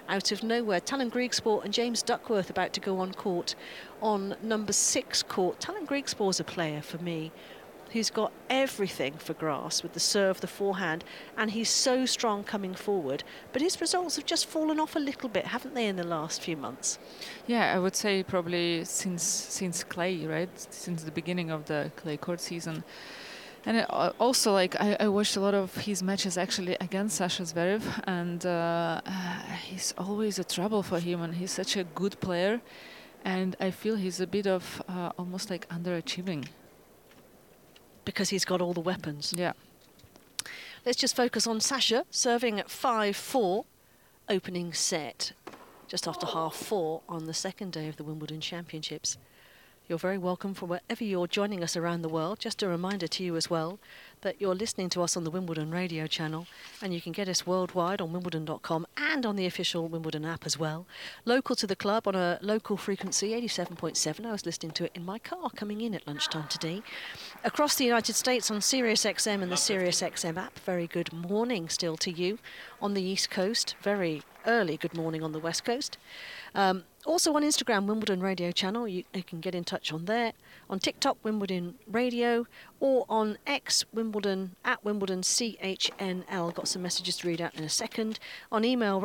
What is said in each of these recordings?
out of nowhere. Talon Griegsport and James Duckworth about to go on court on number 6 court. Talon Griegsport's a player for me who's got everything for grass with the serve, the forehand, and he's so strong coming forward. But his results have just fallen off a little bit, haven't they, in the last few months? Yeah, I would say probably since clay, right? Since the beginning of the clay court season. And also, like, I watched a lot of his matches actually against Sasha Zverev, and he's always a trouble for him, and he's such a good player. And I feel he's a bit of almost like underachieving. Because he's got all the weapons. Yeah. Let's just focus on Sasha, serving at 5-4, opening set, just after 4:30 on the second day of the Wimbledon Championships. You're very welcome from wherever you're joining us around the world. Just a reminder to you as well that you're listening to us on the Wimbledon radio channel, and you can get us worldwide on wimbledon.com and on the official Wimbledon app as well. Local to the club on a local frequency, 87.7. I was listening to it in my car coming in at lunchtime today. Across the United States on Sirius XM and the Sirius XM app. Very good morning still to you on the East Coast. Very early good morning on the West Coast. Also on Instagram, Wimbledon Radio Channel, you can get in touch on there. On TikTok, Wimbledon Radio, or on X, Wimbledon, at Wimbledon CHNL. Got some messages to read out in a second. On email,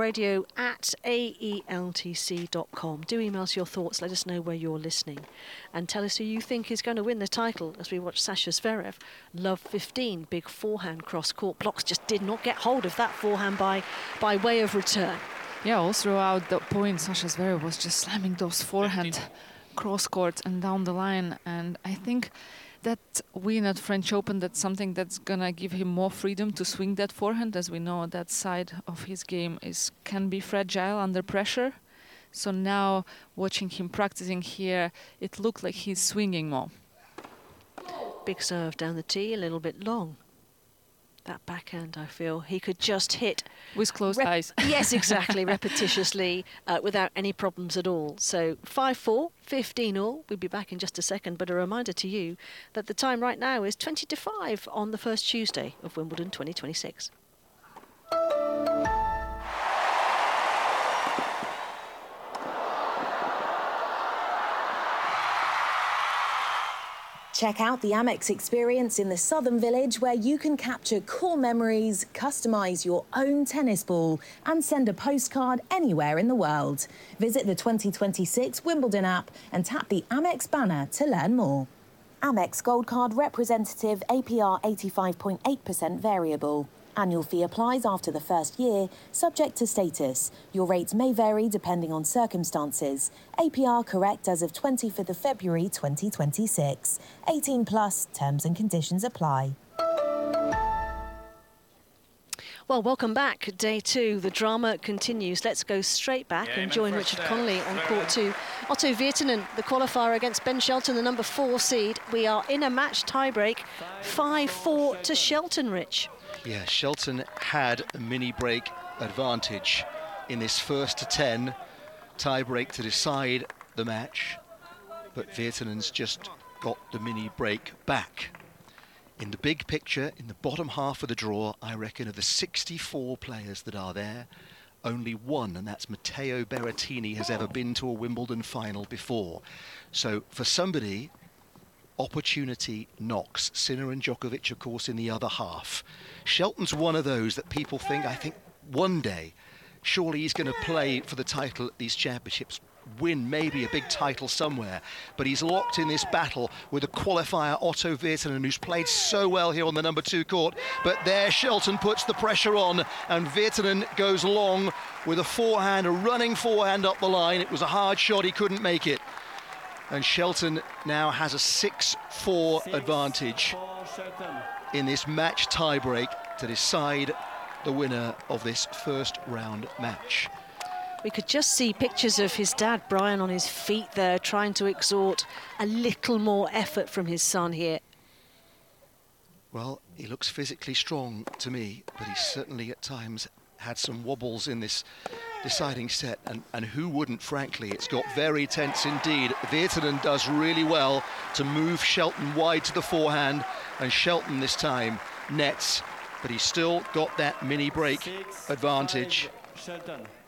radio@aeltc.com. Do email us your thoughts, let us know where you're listening. And tell us who you think is going to win the title as we watch Sasha Zverev. Love 15, big forehand cross-court. Blocks just did not get hold of that forehand by way of return. Yeah, all throughout the point, Sasha Zverev was just slamming those forehand cross-court and down the line. And I think that win at French Open, that's something that's going to give him more freedom to swing that forehand. As we know, that side of his game can be fragile under pressure. So now, watching him practicing here, it looked like he's swinging more. Big serve down the tee, a little bit long. That backhand, I feel, he could just hit. With closed eyes. Yes, exactly, repetitiously, without any problems at all. So 5-4, 15 all. We'll be back in just a second, but a reminder to you that the time right now is 20-5 on the first Tuesday of Wimbledon 2026. Check out the Amex experience in the Southern Village, where you can capture cool memories, customise your own tennis ball and send a postcard anywhere in the world. Visit the 2026 Wimbledon app and tap the Amex banner to learn more. Amex Gold Card representative, APR 85.8% variable. Annual fee applies after the first year, subject to status. Your rates may vary depending on circumstances. APR correct as of 25th of February 2026. 18 plus, terms and conditions apply. Well, welcome back. Day 2. The drama continues. Let's go straight back and join Richard Connolly on court 2. Otto Virtanen, the qualifier against Ben Shelton, the number 4 seed. We are in a match tiebreak. 5-4 to Shelton, Rich. Yeah, Shelton had a mini break advantage in this first to 10 tie-break to decide the match, but Virtanen's just got the mini break back. In the big picture, in the bottom half of the draw, I reckon of the 64 players that are there, only one, and that's Matteo Berrettini, has ever been to a Wimbledon final before. So for somebody, opportunity knocks. Sinner and Djokovic, of course, in the other half. Shelton's one of those that people think, I think, one day, surely he's going to play for the title at these championships, win maybe a big title somewhere, but he's locked in this battle with a qualifier, Otto Virtanen, who's played so well here on the number 2 court. But there Shelton puts the pressure on, and Virtanen goes long with a forehand, a running forehand up the line. It was a hard shot, he couldn't make it. And Shelton now has a 6-4 advantage in this match tiebreak to decide the winner of this first round match. We could just see pictures of his dad, Brian, on his feet there, trying to exhort a little more effort from his son here. Well, he looks physically strong to me, but he's certainly at times had some wobbles in this deciding set, and who wouldn't, frankly? It's got very tense indeed. Virtanen does really well to move Shelton wide to the forehand, and Shelton this time nets, but he's still got that mini break advantage. Shelton.